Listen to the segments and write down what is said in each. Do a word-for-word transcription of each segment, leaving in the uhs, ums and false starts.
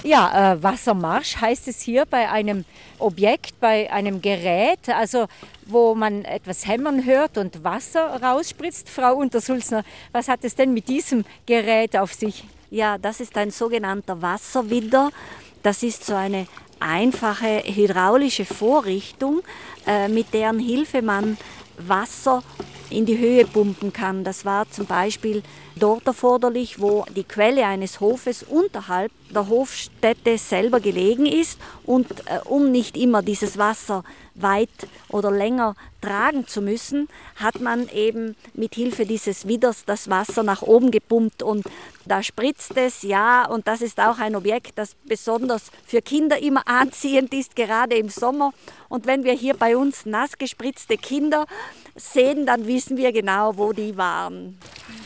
Ja, äh, Wassermarsch heißt es hier bei einem Objekt, bei einem Gerät, also wo man etwas hämmern hört und Wasser rausspritzt. Frau Untersulzner, was hat es denn mit diesem Gerät auf sich? Ja, das ist ein sogenannter Wasserwidder. Das ist so eine einfache hydraulische Vorrichtung, äh, mit deren Hilfe man Wasser in die Höhe pumpen kann. Das war zum Beispiel dort erforderlich, wo die Quelle eines Hofes unterhalb der Hofstätte selber gelegen ist. Und äh, um nicht immer dieses Wasser weit oder länger tragen zu müssen, hat man eben mit Hilfe dieses Widders das Wasser nach oben gepumpt und da spritzt es, ja, und das ist auch ein Objekt, das besonders für Kinder immer anziehend ist, gerade im Sommer. Und wenn wir hier bei uns nass gespritzte Kinder sehen, dann wissen wir genau, wo die waren.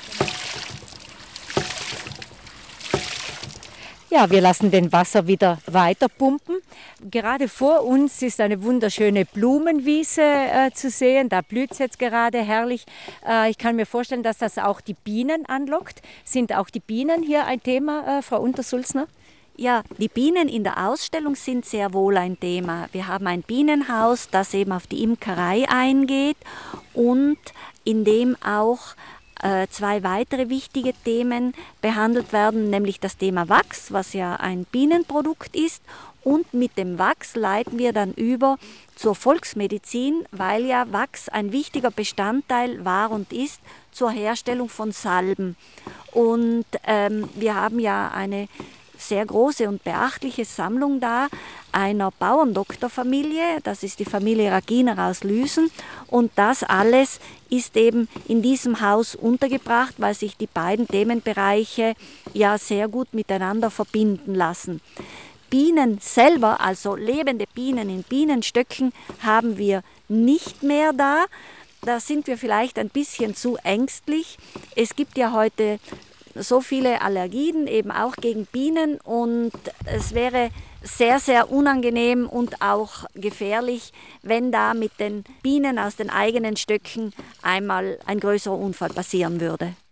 Ja, wir lassen den Wasser wieder weiter pumpen. Gerade vor uns ist eine wunderschöne Blumenwiese äh, zu sehen. Da blüht es jetzt gerade herrlich. Äh, ich kann mir vorstellen, dass das auch die Bienen anlockt. Sind auch die Bienen hier ein Thema, äh, Frau Untersulzner? Ja, die Bienen in der Ausstellung sind sehr wohl ein Thema. Wir haben ein Bienenhaus, das eben auf die Imkerei eingeht und in dem auch zwei weitere wichtige Themen behandelt werden, nämlich das Thema Wachs, was ja ein Bienenprodukt ist. Und mit dem Wachs leiten wir dann über zur Volksmedizin, weil ja Wachs ein wichtiger Bestandteil war und ist zur Herstellung von Salben. Und ähm, wir haben ja eine sehr große und beachtliche Sammlung da einer Bauerndoktorfamilie, das ist die Familie Raginer aus Lüsen und das alles ist eben in diesem Haus untergebracht, weil sich die beiden Themenbereiche ja sehr gut miteinander verbinden lassen. Bienen selber, also lebende Bienen in Bienenstöcken, haben wir nicht mehr da. Da sind wir vielleicht ein bisschen zu ängstlich. Es gibt ja heute so viele Allergien, eben auch gegen Bienen und es wäre sehr, sehr unangenehm und auch gefährlich, wenn da mit den Bienen aus den eigenen Stöcken einmal ein größerer Unfall passieren würde.